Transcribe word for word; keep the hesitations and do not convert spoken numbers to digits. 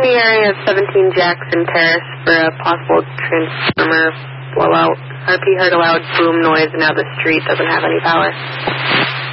the area of seventeen Jackson Terrace for a possible transformer blowout. R P heard a loud boom noise and now the street doesn't have any power.